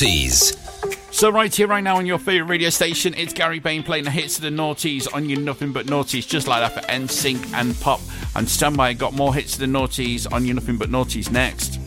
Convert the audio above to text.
Noughties. So right here, right now on your favourite radio station, it's Gary Bain playing the hits of the noughties on your Nothing But Noughties, just like that for NSYNC and Pop. And stand by, got more hits of the noughties on your Nothing But Noughties next.